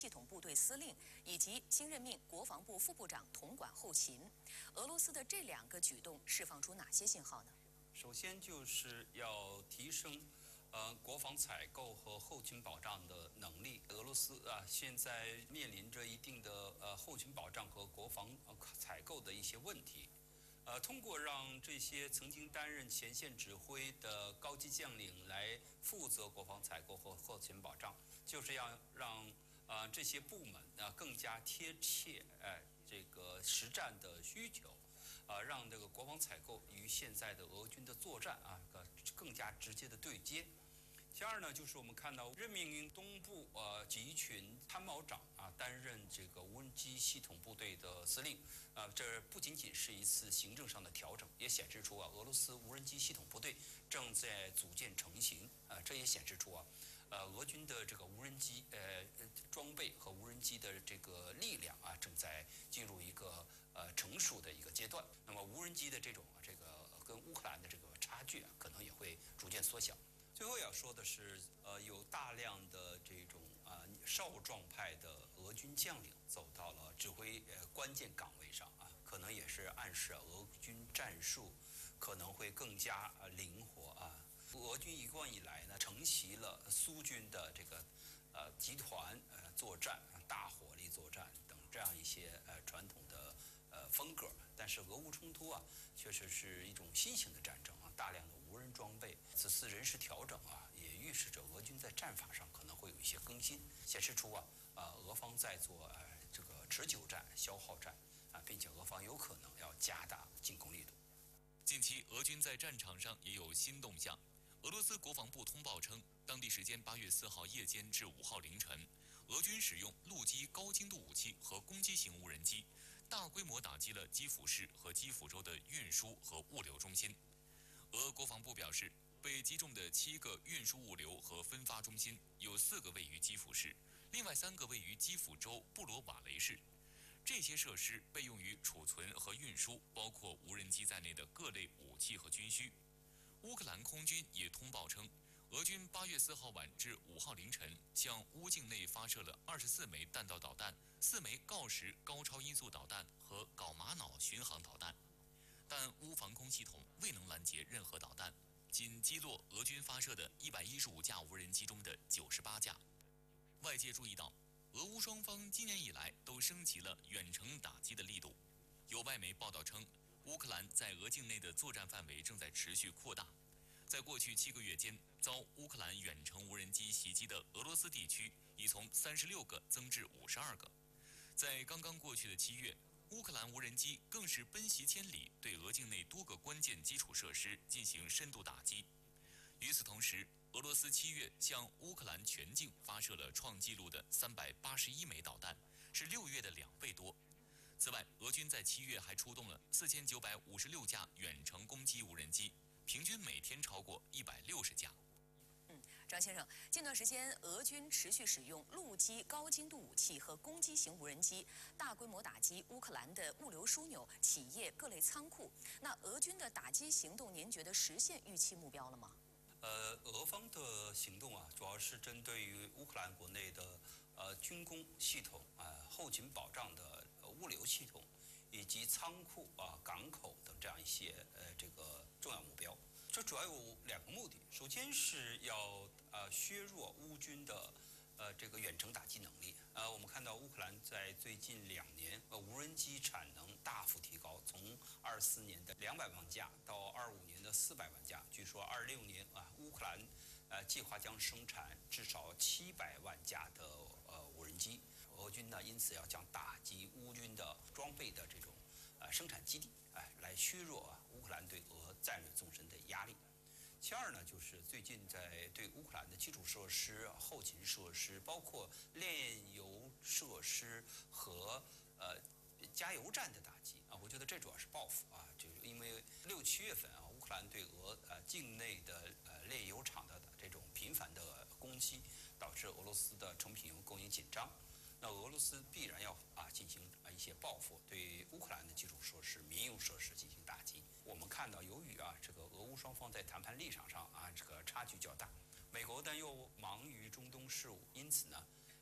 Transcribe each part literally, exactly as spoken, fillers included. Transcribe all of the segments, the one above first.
系统部队司令，以及新任命国防部副部长统管后勤。俄罗斯的这两个举动释放出哪些信号呢？ 首先就是要提升，呃，国防采购和后勤保障的能力。俄罗斯啊，现在面临着一定的呃后勤保障和国防呃采购的一些问题。呃，通过让这些曾经担任前线指挥的高级将领来负责国防采购和后勤保障，就是要让啊、呃、这些部门啊、呃、更加贴切哎、呃、这个实战的需求，啊、呃、让这个国防采购与现在的俄军的作战啊呃更加直接的对接。第二呢，就是我们看到任命东部呃集群参谋长啊担任这个无人机系统部队的司令，啊、呃，这不仅仅是一次行政上的调整，也显示出啊俄罗斯无人机系统部队正在组建成型，啊、呃，这也显示出啊，呃俄军的这个无人机呃装备和无人机的这个力量啊正在进入一个呃成熟的一个阶段。那么无人机的这种这个跟乌克兰的这个差距啊，可能也会逐渐缩小。最后要说的是，呃，有大量的这种啊、呃、少壮派的俄军将领走到了指挥呃关键岗位上啊，可能也是暗示俄军战术可能会更加呃灵活啊。俄军一贯以来呢，承袭了苏军的这个呃集团呃作战、大火力作战等这样一些呃传统的呃风格，但是俄乌冲突啊，确实是一种新型的战争啊，大量的无人装备，此次人事调整啊，也预示着俄军在战法上可能会有一些更新，显示出啊，啊俄方在做呃这个持久战、消耗战啊，并且俄方有可能要加大进攻力度。 近期，俄军在战场上也有新动向。俄罗斯国防部通报称，当地时间八月四号夜间至五号凌晨，俄军使用陆基高精度武器和攻击型无人机，大规模打击了基辅市和基辅州的运输和物流中心。俄国防部表示，被击中的七个运输物流和分发中心，有四个位于基辅市，另外三个位于基辅州布罗瓦雷市。这些设施被用于储存和运输包括无人机在内的各类武器和军需。乌克兰空军也通报称，俄军八月四号晚至五号凌晨向乌境内发射了二十四枚弹道导弹、四枚锆石高超音速导弹和镐玛瑙巡航导弹，但乌防空系统未能拦截任何导弹，仅击落俄军发射的一百一十五架无人机中的九十八架。外界注意到，俄乌双方今年以来都升级了远程打击的力度。有外媒报道称，乌克兰在俄境内的作战范围正在持续扩大。在过去七个月间，遭乌克兰远程无人机袭击的俄罗斯地区已从三十六个增至五十二个。在刚刚过去的七月，乌克兰无人机更是奔袭千里，对俄境内多个关键基础设施进行深度打击。与此同时，俄罗斯七月向乌克兰全境发射了创纪录的三百八十一枚导弹，是六月的两倍多。此外，俄军在七月还出动了四千九百五十六架远程攻击无人机，平均每天超过一百六十架。 嗯，张先生，近段时间俄军持续使用陆基高精度武器和攻击型无人机，大规模打击乌克兰的物流枢纽、企业、各类仓库。那俄军的打击行动，您觉得实现预期目标了吗？ 呃，俄方的行动啊，主要是针对于乌克兰国内的呃军工系统啊、呃、后勤保障的物流系统，以及仓库啊、港口等这样一些呃这个重要目标。这主要有两个目的，首先是要呃削弱乌军的呃这个远程打击能力。呃，我们看到乌克兰在最近两年呃无人机产能大幅提高，从二四年的两百万架到二五年的四百万架，据说二六年啊乌克兰呃计划将生产至少七百万架的呃无人机。俄军呢因此要将打击乌军的装备的这种呃生产基地，哎、呃，来削弱啊乌克兰对俄战略纵深的压力。其二呢，就是最近在对乌克兰的基础设施、后勤设施，包括炼油设施和呃加油站的打击啊，我觉得这主要是报复啊，就是因为六七月份啊，乌克兰对俄呃境内的呃炼油厂的这种频繁的攻击，导致俄罗斯的成品油供应紧张。那俄罗斯必然要啊进行啊一些报复，对乌克兰的基础设施、民用设施进行打击。我们看到，由于啊这个俄乌双方在谈判立场上啊这个差距较大，美国呢又忙于中东事务，因此呢，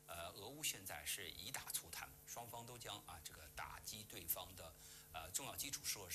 呃，俄乌现在是以打促谈，双方都将啊这个打击对方的呃重要基础设施。